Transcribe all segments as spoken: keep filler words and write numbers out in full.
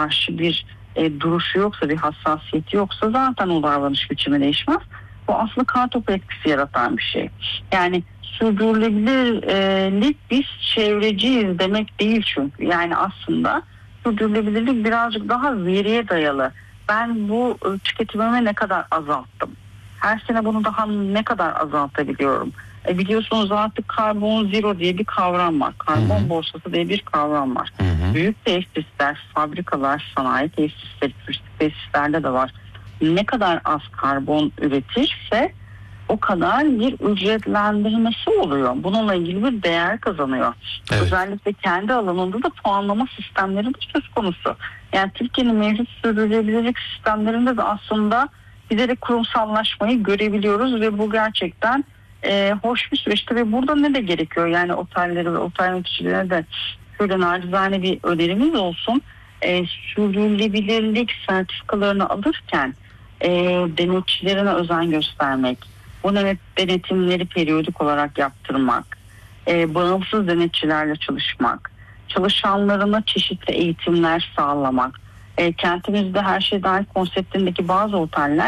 karşı bir e, duruşu yoksa, bir hassasiyeti yoksa zaten o davranış biçimi değişmez. Bu aslında kartopu etkisi yaratan bir şey. Yani sürdürülebilirlik biz çevreciyiz demek değil çünkü. Yani aslında sürdürülebilirlik birazcık daha veriye dayalı. Ben bu tüketimimi ne kadar azalttım? Her sene bunu daha ne kadar azaltabiliyorum? E biliyorsunuz artık karbon zero diye bir kavram var. Karbon hı hı. borsası diye bir kavram var. Hı hı. Büyük tesisler, fabrikalar, sanayi tesisleri, tesislerde de var. Ne kadar az karbon üretirse o kadar bir ücretlendirmesi oluyor. Bununla ilgili bir değer kazanıyor. Evet. Özellikle kendi alanında da puanlama sistemleri de söz konusu. Yani Türkiye'nin mevcut sürdürülebilirlik sistemlerinde de aslında giderek kurumsallaşmayı görebiliyoruz ve bu gerçekten e, hoş bir süreç. Tabii burada ne de gerekiyor? Yani otelleri ve otel yöneticilerine de şöyle nacizane bir önerimiz olsun. E, sürdürülebilirlik sertifikalarını alırken e, denetçilerine özen göstermek, bu denetimleri periyodik olarak yaptırmak, e, bağımsız denetçilerle çalışmak, çalışanlarına çeşitli eğitimler sağlamak. E, kentimizde her şey dahil konseptindeki bazı oteller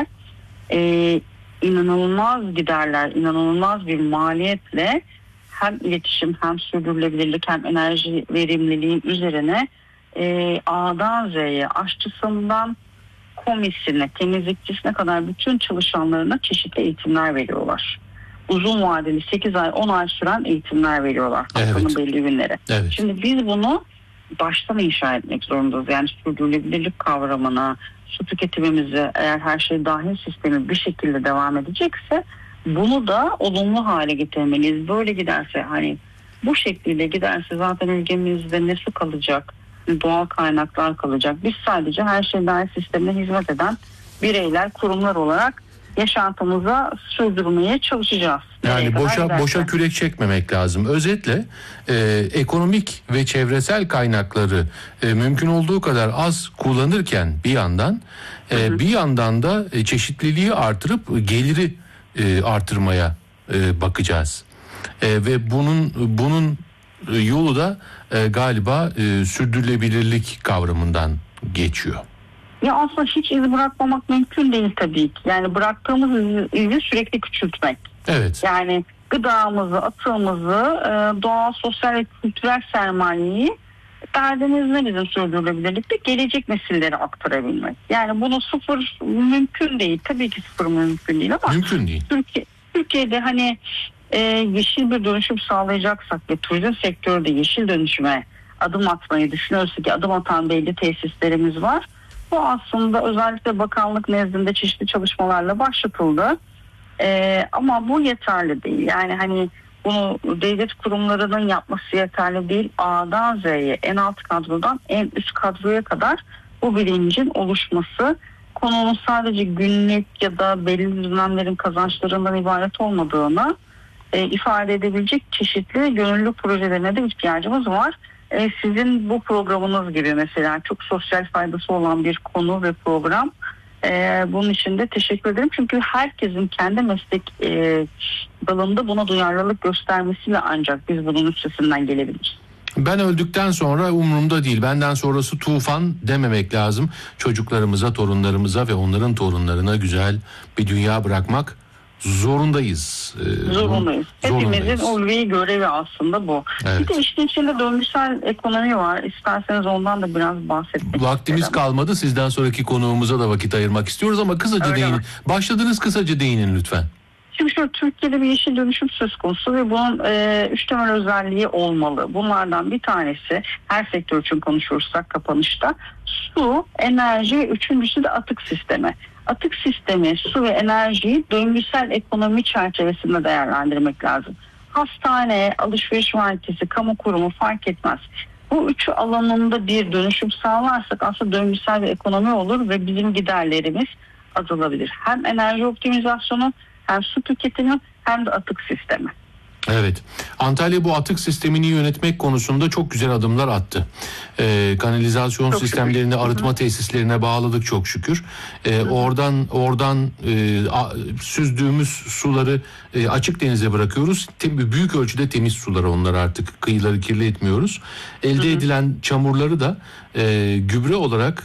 e, inanılmaz giderler, inanılmaz bir maliyetle hem iletişim hem sürdürülebilirlik hem enerji verimliliğin üzerine e, A'dan Z'ye, aşçısından komisine, temizlikçisine kadar bütün çalışanlarına çeşitli eğitimler veriyorlar. Uzun vadeli sekiz ay on ay süren eğitimler veriyorlar haftanın evet. belli günleri. Evet. Şimdi biz bunu baştan inşa etmek zorundayız. Yani sürdürülebilirlik kavramına, su tüketimimizi, eğer her şey dahil sistemi bir şekilde devam edecekse bunu da olumlu hale getirmeliyiz. Böyle giderse, hani bu şekilde giderse zaten ülkemizde ne su kalacak, doğal kaynaklar kalacak. Biz sadece her şey dahil sistemine hizmet eden bireyler, kurumlar olarak yaşantımıza sürdürmeye çalışacağız. Yani boşa boşa kürek çekmemek lazım. Özetle e, ekonomik ve çevresel kaynakları e, mümkün olduğu kadar az kullanırken bir yandan e, hı hı. bir yandan da e, çeşitliliği artırıp geliri e, artırmaya e, bakacağız. E, ve bunun bunun yolu da e, galiba e, sürdürülebilirlik kavramından geçiyor. Ya aslında hiç iz bırakmamak mümkün değil tabii ki. Yani bıraktığımız izi sürekli küçültmek. Evet. Yani gıdamızı, atığımızı, doğal, sosyal ve kültürel sermayeyi, derdimiz ne bizim sürdürülebilirlikte? Gelecek nesillere aktarabilmek. Yani bunu sıfır mümkün değil. Tabii ki sıfır mümkün değil ama mümkün değil. Türkiye, Türkiye'de hani e, yeşil bir dönüşüm sağlayacaksak ve turizm sektörü de yeşil dönüşüme adım atmayı düşünüyorsak ki adım atan belli tesislerimiz var. Bu aslında özellikle bakanlık nezdinde çeşitli çalışmalarla başlatıldı. Ee, ama bu yeterli değil. Yani hani bunu devlet kurumlarının yapması yeterli değil. A'dan Z'ye, en alt kadrodan en üst kadroya kadar bu bilincin oluşması, konunun sadece günlük ya da belli dönemlerin kazançlarından ibaret olmadığını e, ifade edebilecek çeşitli gönüllü projelerine de ihtiyacımız var. E, sizin bu programınız gibi mesela çok sosyal faydası olan bir konu ve program. E, bunun için de teşekkür ederim. Çünkü herkesin kendi meslek e, dalında buna duyarlılık göstermesiyle ancak biz bunun üstesinden gelebiliriz. Ben öldükten sonra umurumda değil, benden sonrası tufan dememek lazım. Çocuklarımıza, torunlarımıza ve onların torunlarına güzel bir dünya bırakmak zorundayız. Ee, zorundayız. Hepimizin ulvi görevi aslında bu. Evet. Bir de işin içinde döngüsel ekonomi var. İsterseniz ondan da biraz bahsetmek Vaktimiz isterim. Kalmadı. Sizden sonraki konuğumuza da vakit ayırmak istiyoruz ama kısaca Öyle değinin. Mi? Başladınız, kısaca değinin lütfen. Şimdi şu Türkiye'de bir yeşil dönüşüm söz konusu ve bunun e, üç temel özelliği olmalı. Bunlardan bir tanesi, her sektör için konuşursak kapanışta, su, enerji ve üçüncüsü de atık sistemi. Atık sistemi, su ve enerjiyi döngüsel ekonomi çerçevesinde değerlendirmek lazım. Hastane, alışveriş merkezi, kamu kurumu fark etmez. Bu üçü alanında bir dönüşüm sağlarsak aslında döngüsel bir ekonomi olur ve bizim giderlerimiz azalabilir. Hem enerji optimizasyonu, hem su tüketimi, hem de atık sistemi. Evet. Antalya bu atık sistemini yönetmek konusunda çok güzel adımlar attı. Ee, kanalizasyon çok sistemlerini şükür. Arıtma tesislerine bağladık çok şükür. Ee, oradan oradan e, a, süzdüğümüz suları e, açık denize bırakıyoruz. Tem, büyük ölçüde temiz sular onlar, artık kıyıları kirli etmiyoruz. Elde hı hı. edilen çamurları da e, gübre olarak